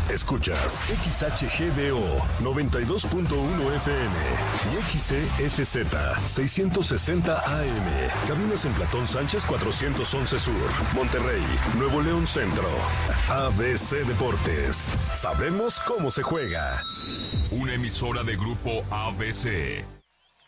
Escuchas XHGBO 92.1 FM y XESZ 660 AM. Cabinas en Platón Sánchez 411 Sur, Monterrey, Nuevo León Centro. ABC Deportes. Sabemos cómo se juega. Una emisora de Grupo ABC.